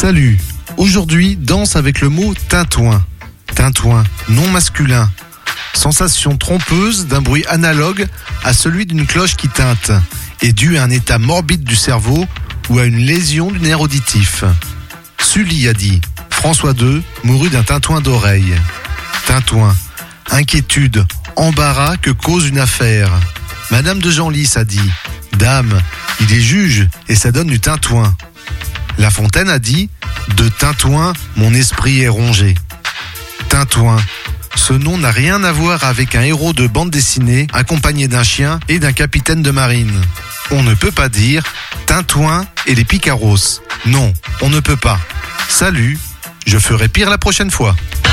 Salut. Aujourd'hui, danse avec le mot tintouin. Tintouin, nom masculin. Sensation trompeuse d'un bruit analogue à celui d'une cloche qui tinte et due à un état morbide du cerveau ou à une lésion du nerf auditif. Sully a dit « François II mourut d'un tintouin d'oreille ». Tintouin, inquiétude, embarras que cause une affaire. Madame de Genlis a dit « Dame, il est juge et ça donne du tintouin ». La Fontaine a dit « De tintouin, mon esprit est rongé ». Tintouin, ce nom n'a rien à voir avec un héros de bande dessinée accompagné d'un chien et d'un capitaine de marine. On ne peut pas dire Tintouin et les Picaros. Non, on ne peut pas. Salut, je ferai pire la prochaine fois.